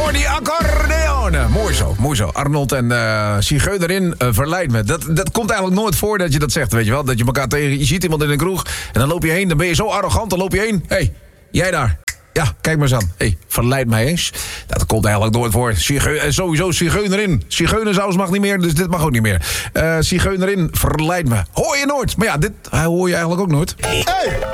voor die accordeon. Mooi zo. Arnold en Zigeunerin verleid me. Dat komt eigenlijk nooit voor dat je dat zegt, weet je wel. Dat je elkaar je ziet iemand in een kroeg en dan loop je heen. Dan ben je zo arrogant, dan loop je heen. Hé, jij daar. Ja, kijk maar eens aan. Hé, verleid mij eens. Dat komt eigenlijk nooit voor. Sowieso Zigeunerin. Zigeunersaus mag niet meer, dus dit mag ook niet meer. Zigeunerin, verleid me. Hoor je nooit. Maar ja, dit hoor je eigenlijk ook nooit. Hey,